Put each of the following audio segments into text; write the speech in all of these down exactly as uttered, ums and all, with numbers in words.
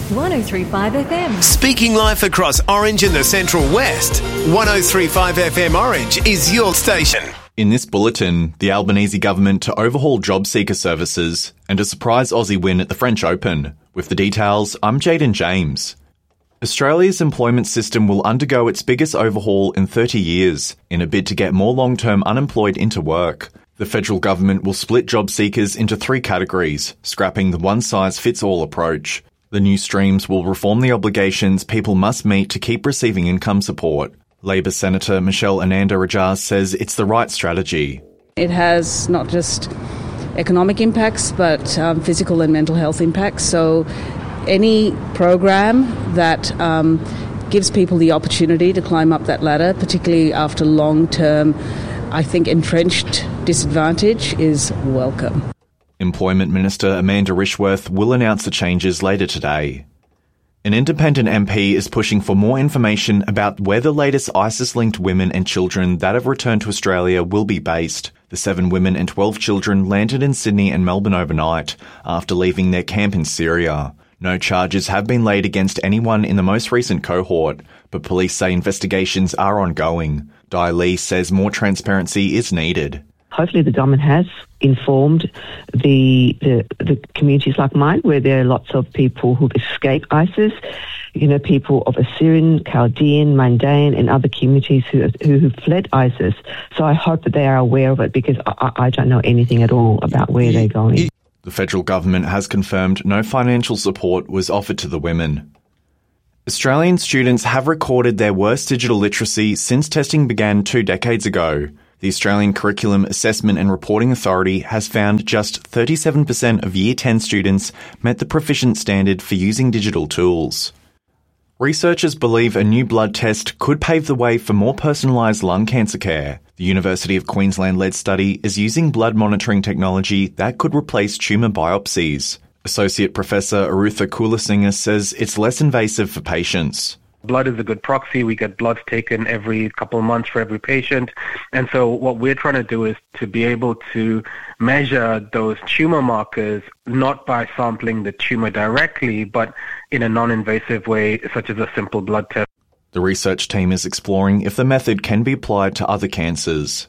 one oh three point five F M. Speaking life across Orange and the Central West, one oh three point five F M Orange is your station. In this bulletin, the Albanese government to overhaul job seeker services and a surprise Aussie win at the French Open. With the details, I'm Jaden James. Australia's employment system will undergo its biggest overhaul in thirty years in a bid to get more long-term unemployed into work. The federal government will split job seekers into three categories, scrapping the one-size-fits-all approach. The new streams will reform the obligations people must meet to keep receiving income support. Labor Senator Michelle Ananda-Rajah says it's the right strategy. It has not just economic impacts, but um, physical and mental health impacts. So any program that um, gives people the opportunity to climb up that ladder, particularly after long-term, I think, entrenched disadvantage, is welcome. Employment Minister Amanda Rishworth will announce the changes later today. An independent M P is pushing for more information about where the latest ISIS-linked women and children that have returned to Australia will be based. The seven women and twelve children landed in Sydney and Melbourne overnight after leaving their camp in Syria. No charges have been laid against anyone in the most recent cohort, but police say investigations are ongoing. Di Lee says more transparency is needed. Hopefully the government has informed the, the the communities like mine, where there are lots of people who've escaped ISIS, you know, people of Assyrian, Chaldean, Mandaean and other communities who who, who fled ISIS. So I hope that they are aware of it, because I, I don't know anything at all about where they're going. The federal government has confirmed no financial support was offered to the women. Australian students have recorded their worst digital literacy since testing began two decades ago. The Australian Curriculum Assessment and Reporting Authority has found just thirty-seven percent of Year ten students met the proficient standard for using digital tools. Researchers believe a new blood test could pave the way for more personalised lung cancer care. The University of Queensland-led study is using blood monitoring technology that could replace tumour biopsies. Associate Professor Arutha Kulasinghe says it's less invasive for patients. Blood is a good proxy. We get bloods taken every couple of months for every patient. And so what we're trying to do is to be able to measure those tumor markers, not by sampling the tumor directly, but in a non-invasive way, such as a simple blood test. The research team is exploring if the method can be applied to other cancers.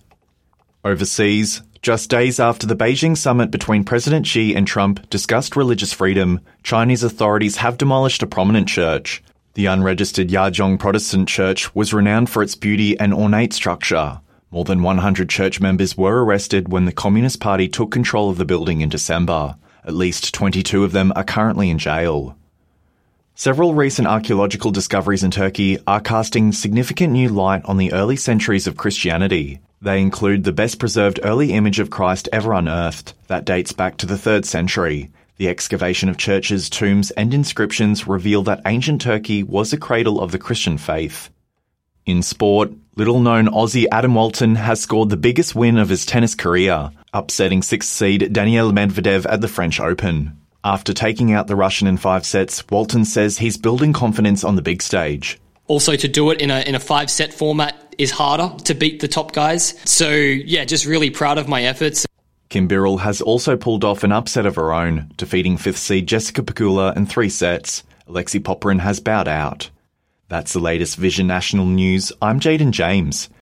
Overseas, just days after the Beijing summit between President Xi and Trump discussed religious freedom, Chinese authorities have demolished a prominent church. The unregistered Yajong Protestant Church was renowned for its beauty and ornate structure. More than one hundred church members were arrested when the Communist Party took control of the building in December. At least twenty-two of them are currently in jail. Several recent archaeological discoveries in Turkey are casting significant new light on the early centuries of Christianity. They include the best-preserved early image of Christ ever unearthed, that dates back to the third century. The excavation of churches, tombs and inscriptions reveal that ancient Turkey was a cradle of the Christian faith. In sport, little-known Aussie Adam Walton has scored the biggest win of his tennis career, upsetting sixth seed Daniil Medvedev at the French Open. After taking out the Russian in five sets, Walton says he's building confidence on the big stage. Also, to do it in a in a five-set format is harder to beat the top guys. So, yeah, just really proud of my efforts. Kim Birrell has also pulled off an upset of her own, defeating fifth seed Jessica Pegula in three sets. Alexei Popyrin has bowed out. That's the latest Vision National News. I'm Jaden James.